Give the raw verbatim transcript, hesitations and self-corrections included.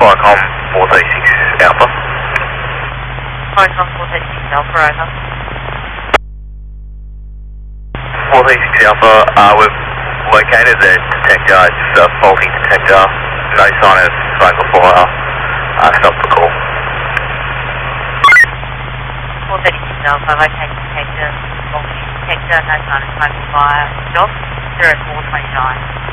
Viacom four thirty-six Alpha. Viacom four thirty-six Alpha, over. four thirty-six Alpha, uh, we've located the detector, it's a faulty detector, no sign of smoke or fire, uh, stop the call. four thirty-six Alpha, located detector, faulty detector, no sign of smoke or fire, stop, zero four twenty-nine.